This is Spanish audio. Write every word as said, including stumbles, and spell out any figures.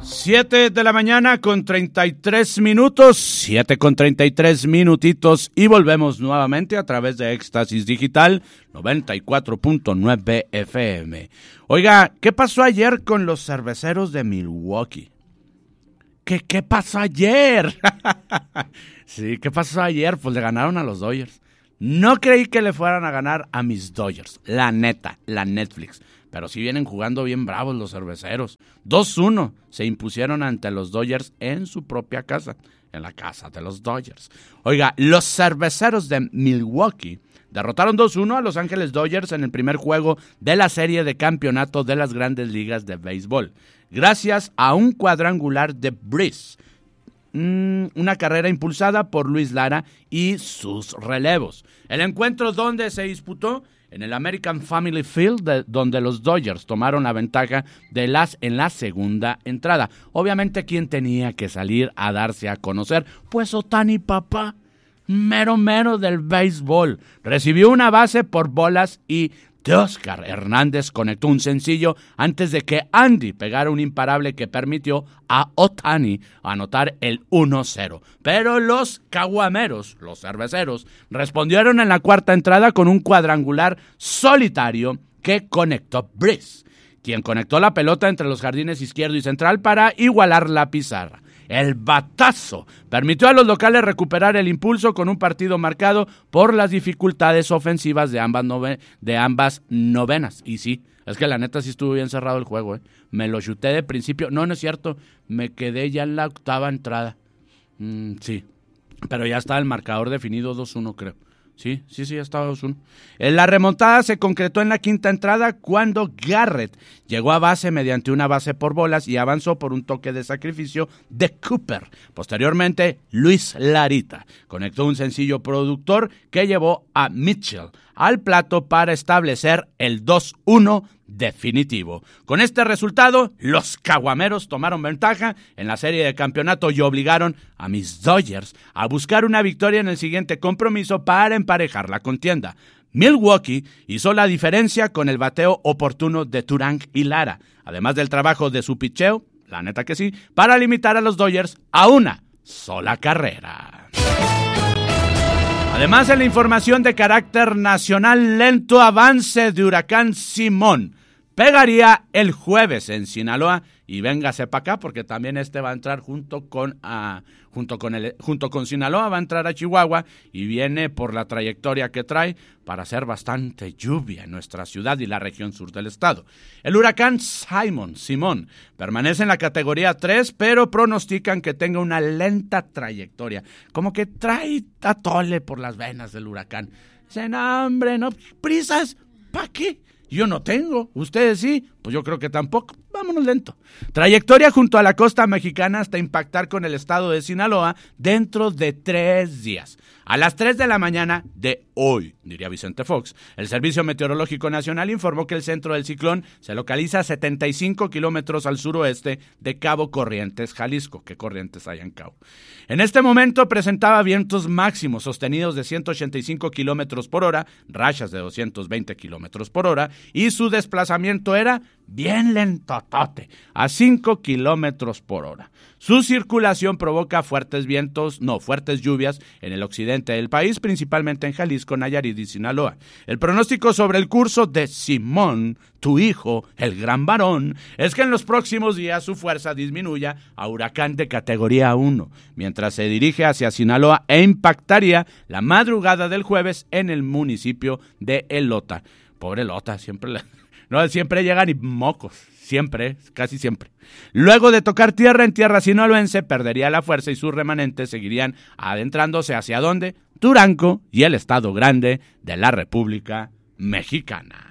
Siete de la mañana con treinta y tres minutos, siete con treinta y tres minutitos y volvemos nuevamente a través de Éxtasis Digital noventa y cuatro punto nueve F M. Oiga, ¿qué pasó ayer con los cerveceros de Milwaukee? ¿Qué, qué pasó ayer? Sí, ¿qué pasó ayer? Pues le ganaron a los Dodgers. No creí que le fueran a ganar a mis Dodgers, la neta, la Netflix. Pero sí vienen jugando bien bravos los cerveceros. dos uno se impusieron ante los Dodgers en su propia casa, en la casa de los Dodgers. Oiga, los cerveceros de Milwaukee derrotaron dos uno a Los Ángeles Dodgers en el primer juego de la serie de campeonato de las Grandes Ligas de Béisbol, gracias a un cuadrangular de Breeze, mm, una carrera impulsada por Luis Lara y sus relevos. El encuentro donde se disputó en el American Family Field, de, donde los Dodgers tomaron la ventaja de las en la segunda entrada. Obviamente, ¿quién tenía que salir a darse a conocer? Pues Ohtani, papá, mero mero del béisbol. Recibió una base por bolas y Teóscar Hernández conectó un sencillo antes de que Andy pegara un imparable que permitió a Ohtani anotar el uno cero. Pero los caguameros, los cerveceros, respondieron en la cuarta entrada con un cuadrangular solitario que conectó Breeze, quien conectó la pelota entre los jardines izquierdo y central para igualar la pizarra. El batazo permitió a los locales recuperar el impulso con un partido marcado por las dificultades ofensivas de ambas, nove- de ambas novenas. Y sí, es que la neta sí estuvo bien cerrado el juego, ¿eh? Me lo chuté de principio. No, no es cierto. Me quedé ya en la octava entrada. Mm, sí, pero ya está el marcador definido dos uno, creo. Sí, sí, sí, ya estaba dos uno. La remontada se concretó en la quinta entrada cuando Garrett llegó a base mediante una base por bolas y avanzó por un toque de sacrificio de Cooper. Posteriormente, Luis Larita conectó un sencillo productor que llevó a Mitchell al plato para establecer el dos uno definitivo. Con este resultado, los caguameros tomaron ventaja en la serie de campeonato y obligaron a mis Dodgers a buscar una victoria en el siguiente compromiso para emparejar la contienda. Milwaukee hizo la diferencia con el bateo oportuno de Turang y Lara, además del trabajo de su picheo, la neta que sí, para limitar a los Dodgers a una sola carrera. Además, en la información de carácter nacional, lento avance de huracán Simón pegaría el jueves en Sinaloa y véngase para acá porque también este va a entrar junto con uh, junto con el junto con Sinaloa, va a entrar a Chihuahua y viene por la trayectoria que trae para hacer bastante lluvia en nuestra ciudad y la región sur del estado. El huracán Simón, Simón permanece en la categoría tres, pero pronostican que tenga una lenta trayectoria, como que trae atole por las venas del huracán. Dicen, no, hombre, no, prisas, ¿para qué? Yo no tengo, ustedes sí, pues yo creo que tampoco, vámonos lento. Trayectoria junto a la costa mexicana hasta impactar con el estado de Sinaloa dentro de tres días. A las tres de la mañana de hoy, diría Vicente Fox, el Servicio Meteorológico Nacional informó que el centro del ciclón se localiza a setenta y cinco kilómetros al suroeste de Cabo Corrientes, Jalisco. ¿Qué Corrientes hay en Cabo? En este momento presentaba vientos máximos sostenidos de ciento ochenta y cinco kilómetros por hora, rachas de doscientos veinte kilómetros por hora, y su desplazamiento era bien lentotote, a cinco kilómetros por hora. Su circulación provoca fuertes vientos, no, fuertes lluvias en el occidente del país, principalmente en Jalisco, Nayarit y Sinaloa. El pronóstico sobre el curso de Simón, tu hijo, el gran varón, es que en los próximos días su fuerza disminuya a huracán de categoría uno, mientras se dirige hacia Sinaloa e impactaría la madrugada del jueves en el municipio de Elota. Pobre Elota, siempre le... No, siempre llegan y mocos, siempre, casi siempre. Luego de tocar tierra en tierra sinaloense, perdería la fuerza y sus remanentes seguirían adentrándose hacia dónde, Durango y el estado grande de la República Mexicana.